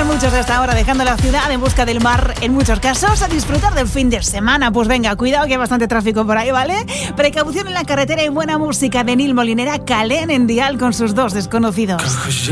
Van muchos hasta ahora dejando la ciudad en busca del mar, en muchos casos, a disfrutar del fin de semana. Pues venga, cuidado que hay bastante tráfico por ahí, ¿vale? Precaución en la carretera y buena música de Nil Molinera, Calén en Dial con sus dos desconocidos.